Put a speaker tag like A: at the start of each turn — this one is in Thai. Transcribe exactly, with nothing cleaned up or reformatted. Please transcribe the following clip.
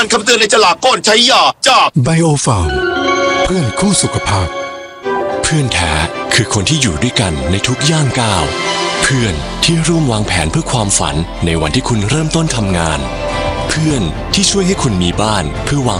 A: านคำเตือนในฉลากก่อนใช้ยาจาก
B: ไบโอฟาร์มเพื่อนคู่สุขภาพเพื่อนแท้คือคนที่อยู่ด้วยกันในทุกย่างก้าวเพื่อนที่ร่วมวางแผนเพื่อความฝันในวันที่คุณเริ่มต้นทำงานเพื่อนที่ช่วยให้คุณมีบ้านเพื่อวาง